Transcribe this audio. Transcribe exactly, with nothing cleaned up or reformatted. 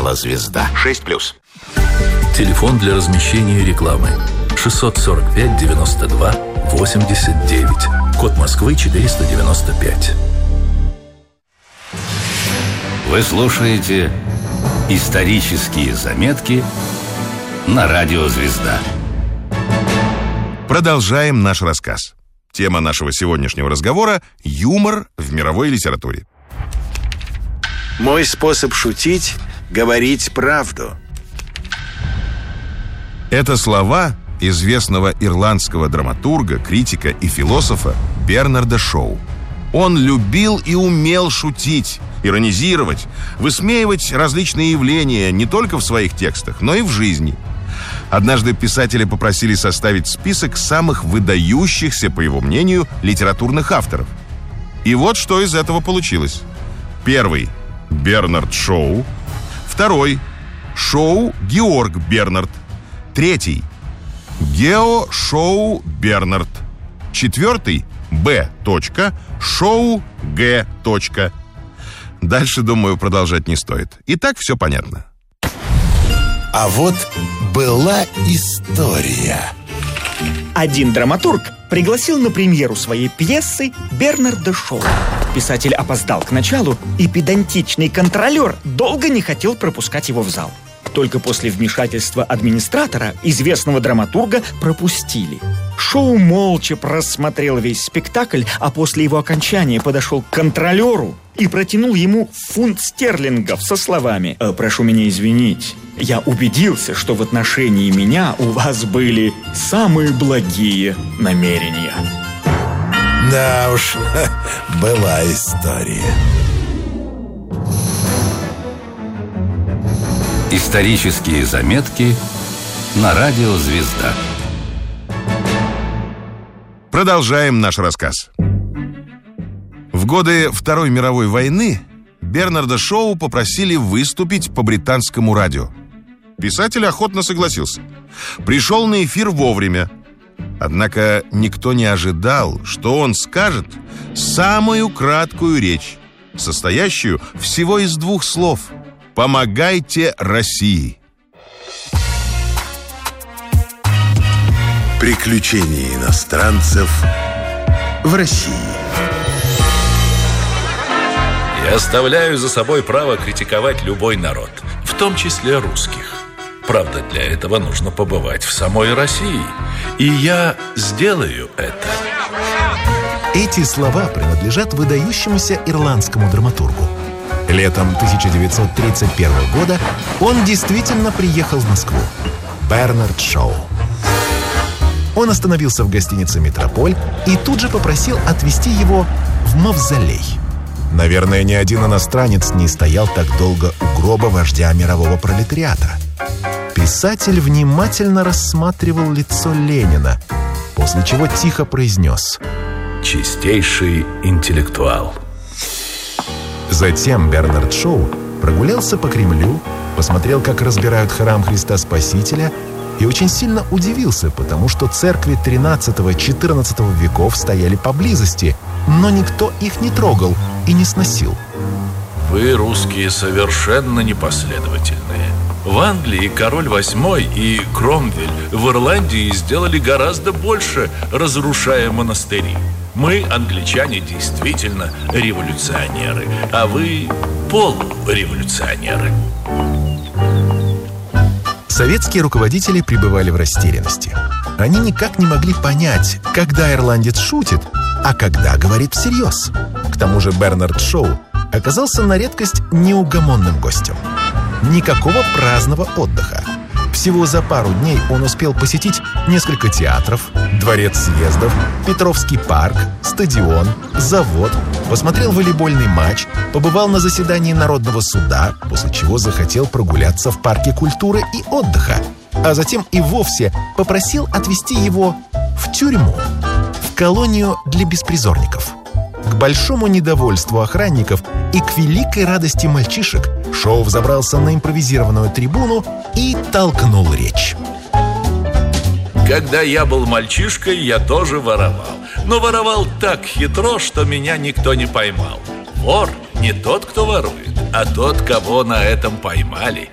Канала «Звезда». шесть плюс. Телефон для размещения рекламы шестьсот сорок пять девяносто два восемьдесят девять. Код Москвы четыреста девяносто пять. Вы слушаете «Исторические заметки» на радио «Звезда». Продолжаем наш рассказ. Тема нашего сегодняшнего разговора – юмор в мировой литературе. Мой способ шутить – говорить правду. Это слова известного ирландского драматурга, критика и философа Бернарда Шоу. Он любил и умел шутить, иронизировать, высмеивать различные явления не только в своих текстах, но и в жизни. Однажды писателя попросили составить список самых выдающихся, по его мнению, литературных авторов. И вот что из этого получилось. Первый – Бернард Шоу. Второй – Шоу Георг Бернард. Третий – Гео Шоу Бернард. Четвертый – Б. Шоу Г. Дальше, думаю, продолжать не стоит. И так все понятно. А вот была история. Один драматург пригласил на премьеру своей пьесы Бернарда Шоу. Писатель опоздал к началу, и педантичный контролер долго не хотел пропускать его в зал. Только после вмешательства администратора известного драматурга пропустили. Шоу молча просмотрел весь спектакль, а после его окончания подошел к контролеру и протянул ему фунт стерлингов со словами: «Прошу меня извинить, я убедился, что в отношении меня у вас были самые благие намерения». Да уж, была история. Исторические заметки на радио «Звезда». Продолжаем наш рассказ. В годы Второй мировой войны Бернарда Шоу попросили выступить по британскому радио. Писатель охотно согласился. Пришел на эфир вовремя. Однако никто не ожидал, что он скажет самую краткую речь, состоящую всего из двух слов: «Помогайте России». Приключения иностранцев в России. Я оставляю за собой право критиковать любой народ, в том числе русских. Правда, для этого нужно побывать в самой России. И я сделаю это. Эти слова принадлежат выдающемуся ирландскому драматургу. Летом тысяча девятьсот тридцать первого года он действительно приехал в Москву. Бернард Шоу. Он остановился в гостинице «Метрополь» и тут же попросил отвезти его в мавзолей. Наверное, ни один иностранец не стоял так долго у гроба вождя мирового пролетариата. Писатель внимательно рассматривал лицо Ленина, после чего тихо произнес: «Чистейший интеллектуал». Затем Бернард Шоу прогулялся по Кремлю, посмотрел, как разбирают храм Христа Спасителя, и очень сильно удивился, потому что церкви тринадцатого-четырнадцатого веков стояли поблизости, но никто их не трогал и не сносил. Вы, русские, совершенно непоследовательные. В Англии король восьмой и Кромвель в Ирландии сделали гораздо больше, разрушая монастыри. Мы, англичане, действительно революционеры, а вы полуреволюционеры. Советские руководители пребывали в растерянности. Они никак не могли понять, когда ирландец шутит, а когда говорит всерьез. К тому же Бернард Шоу оказался на редкость неугомонным гостем. Никакого праздного отдыха. Всего за пару дней он успел посетить несколько театров, дворец съездов, Петровский парк, стадион, завод, посмотрел волейбольный матч, побывал на заседании Народного суда, после чего захотел прогуляться в парке культуры и отдыха, а затем и вовсе попросил отвезти его в тюрьму, в колонию для беспризорников. К большому недовольству охранников и к великой радости мальчишек Шоу взобрался на импровизированную трибуну и толкнул речь. Когда я был мальчишкой, я тоже воровал. Но воровал так хитро, что меня никто не поймал. Вор не тот, кто ворует, а тот, кого на этом поймали.